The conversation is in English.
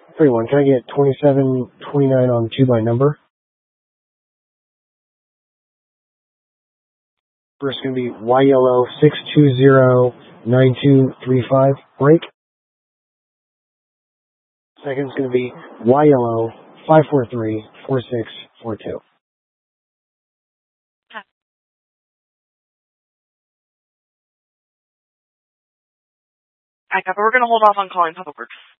31, can I get 2729 on 2 by number? First going to be Y yellow 6209235 break. Second is going to be Y yellow 5434642. I copy. We're going to hold off on calling Public Works.